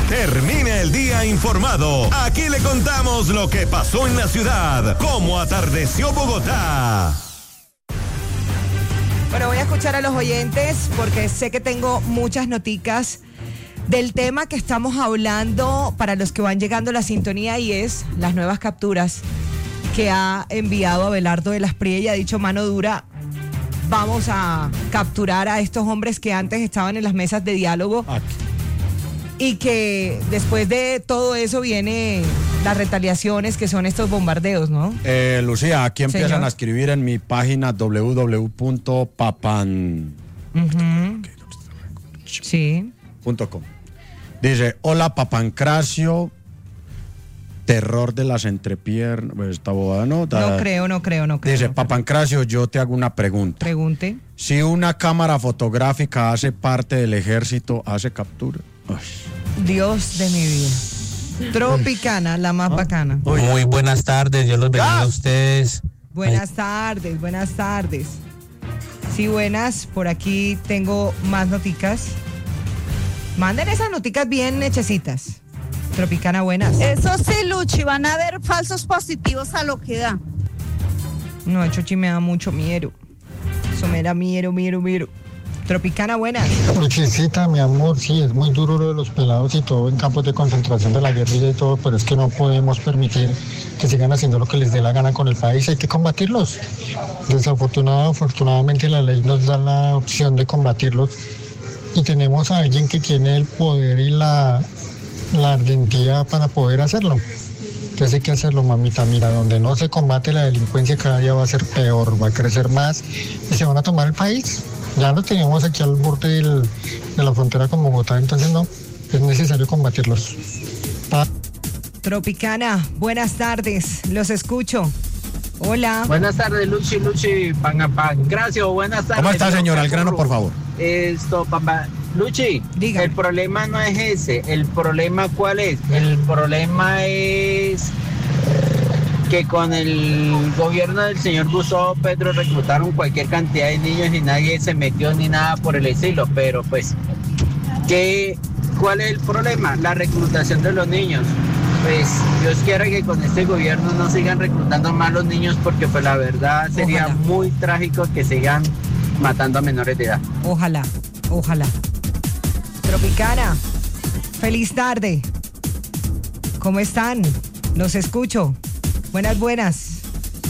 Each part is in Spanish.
Termina el día informado. Aquí le contamos lo que pasó en la ciudad, cómo atardeció Bogotá. Bueno, voy a escuchar a los oyentes porque sé que tengo muchas noticas del tema que estamos hablando para los que van llegando a la sintonía, y es las nuevas capturas que ha enviado Abelardo de las Prie y ha dicho mano dura. Vamos a capturar a estos hombres que antes estaban en las mesas de diálogo. Y que después de todo eso viene las retaliaciones, que son estos bombardeos, ¿no? Lucía, aquí empiezan a escribir en mi página www.papan... Sí. .com. Dice, hola Papancracio, terror de las entrepiernas. Pues esta bobada no. No creo. Dice, Papancracio, yo te hago una pregunta. Pregunte. Si una cámara fotográfica hace parte del ejército, ¿hace captura? Ay. Dios de mi vida. Tropicana, la más bacana. Muy buenas tardes, Dios los bendiga a ustedes. Buenas tardes. Sí, buenas, por aquí tengo más noticas. Manden esas noticas bien hechecitas. Tropicana, buenas. Eso sí, Luchi, van a haber falsos positivos a lo que da. No, Chochi, me da mucho miedo. Eso me da miedo. Tropicana, buenas. Luchicita, mi amor, sí, es muy duro lo de los pelados y todo en campos de concentración de la guerrilla y todo, pero es que no podemos permitir que sigan haciendo lo que les dé la gana con el país, hay que combatirlos. Afortunadamente la ley nos da la opción de combatirlos y tenemos a alguien que tiene el poder y la ardentía para poder hacerlo. Entonces hay que hacerlo, mamita. Mira, donde no se combate la delincuencia cada día va a ser peor, va a crecer más y se van a tomar el país. Ya lo tenemos aquí al borde de la frontera con Bogotá, entonces no, es necesario combatirlos. Tropicana, buenas tardes, los escucho. Hola. Buenas tardes, Luchi, Pancracio, buenas tardes. ¿Cómo está, señora? Al grano, por favor. Luchi, dígame. El problema no es ese, el problema ¿cuál es? El problema es que con el gobierno del señor Gustavo Petro reclutaron cualquier cantidad de niños y nadie se metió ni nada por el estilo, pero pues, ¿cuál es el problema? La reclutación de los niños. Pues Dios quiera que con este gobierno no sigan reclutando más los niños, porque pues la verdad sería muy trágico que sigan matando a menores de edad. Ojalá. Tropicana, feliz tarde. ¿Cómo están? Los escucho. Buenas.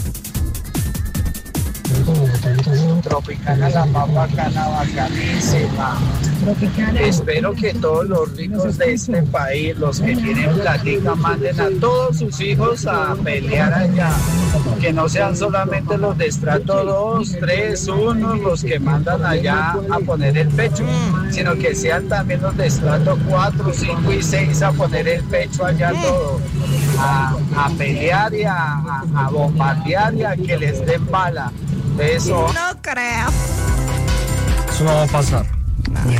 Tropicana, la más bacana, bacanísima. Espero que todos los ricos de este país, los que tienen platica, manden a todos sus hijos a pelear allá. Que no sean solamente los de estrato 2, 3, 1, los que mandan allá a poner el pecho, sino que sean también los de estrato 4, 5 y 6 a poner el pecho allá todo. A pelear y a bombardear y a que les den bala. Eso. No creo. Eso no va a pasar. No,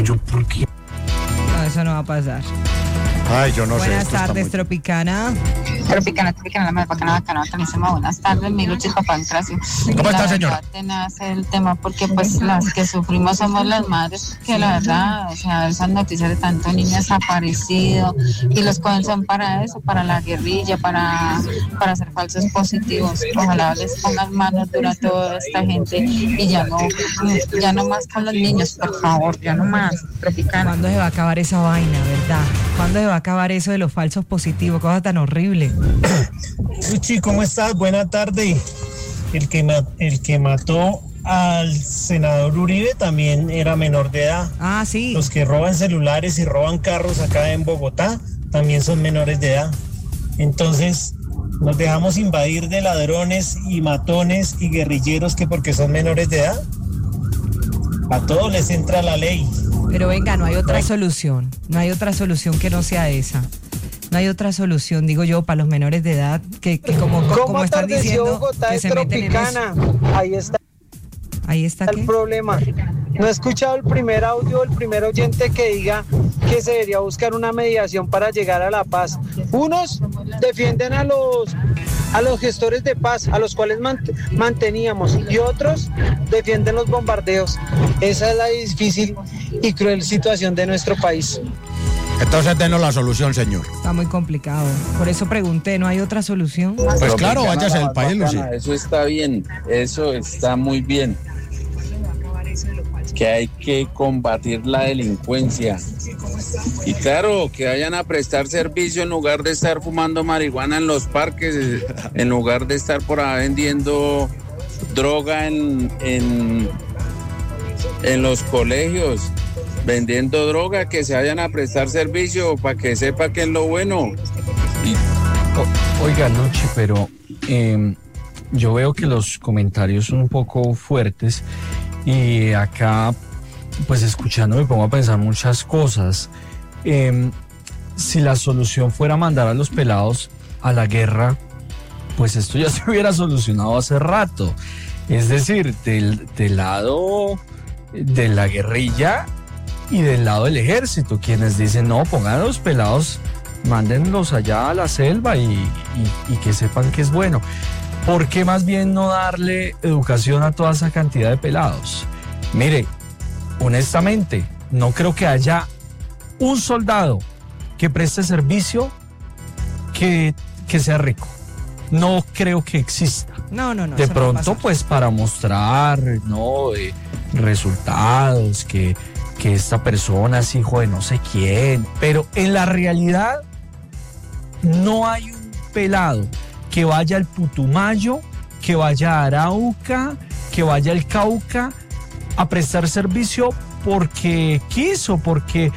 eso no va a pasar. Ay, yo no sé. Buenas tardes, Tropicana. Tropicana, la más bacana, también buenas tardes, mi Luchi Papancracio. ¿Cómo está, señora? Tenaz el tema, porque pues las que sufrimos somos las madres, que la verdad, o sea, esas noticias de tantos niños desaparecidos, y los cogen son para eso, para la guerrilla, para hacer falsos positivos. Ojalá les pongan manos duras a toda esta gente y ya no más con los niños, por favor, ya no más, Tropicana. ¿Cuándo se va a acabar esa vaina, verdad? ¿Cuándo se va a acabar eso de los falsos positivos? Cosa tan horrible. Luchi, ¿cómo estás? Buena tarde. El que mató al senador Uribe también era menor de edad. Ah, sí. Los que roban celulares y roban carros acá en Bogotá también son menores de edad. Entonces, nos dejamos invadir de ladrones y matones y guerrilleros que porque son menores de edad. A todos les entra la ley. Pero venga, no hay otra solución. No hay otra solución que no sea esa. No hay otra solución, digo yo, para los menores de edad que como están diciendo Bogotá, que se meten en eso. Ahí está ¿qué? el problema. No he escuchado el primer audio, el primer oyente que diga que se debería buscar una mediación para llegar a la paz. Unos defienden a los gestores de paz, a los cuales manteníamos, y otros defienden los bombardeos. Esa es la difícil y cruel situación de nuestro país. Entonces denos la solución, señor. Está muy complicado. Por eso pregunté, ¿no hay otra solución? Pues claro, váyase del país, Lucy. Eso está bien, eso está muy bien. Que hay que combatir la delincuencia. Y claro, que vayan a prestar servicio en lugar de estar fumando marihuana en los parques, en lugar de estar por ahí vendiendo droga en los colegios, vendiendo droga, que se vayan a prestar servicio para que sepa que es lo bueno. Oiga, Luchi, pero yo veo que los comentarios son un poco fuertes y acá, pues escuchando me pongo a pensar muchas cosas. Si la solución fuera mandar a los pelados a la guerra, pues esto ya se hubiera solucionado hace rato. Es decir, del lado de la guerrilla y del lado del ejército, quienes dicen, no, pongan a los pelados, mándenlos allá a la selva y que sepan que es bueno. ¿Por qué más bien no darle educación a toda esa cantidad de pelados? Mire, honestamente, no creo que haya un soldado que preste servicio que sea rico. No creo que exista. No. De pronto, pues para mostrar, ¿no? Resultados, que esta persona es hijo de no sé quién. Pero en la realidad, no hay un pelado que vaya al Putumayo, que vaya a Arauca, que vaya al Cauca a prestar servicio porque quiso, porque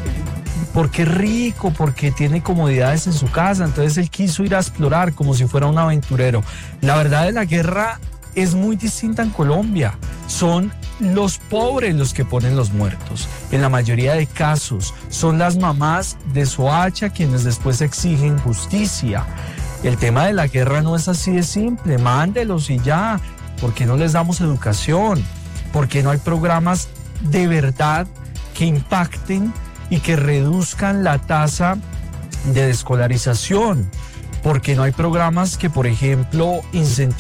es rico, porque tiene comodidades en su casa, entonces él quiso ir a explorar como si fuera un aventurero. La verdad de la guerra es muy distinta en Colombia. Son los pobres los que ponen los muertos. En la mayoría de casos son las mamás de Soacha quienes después exigen justicia. El tema de la guerra no es así de simple, mándelos y ya. ¿Por qué no les damos educación? ¿Por qué no hay programas de verdad que impacten y que reduzcan la tasa de desescolarización? ¿Por qué no hay programas que, por ejemplo, incentiven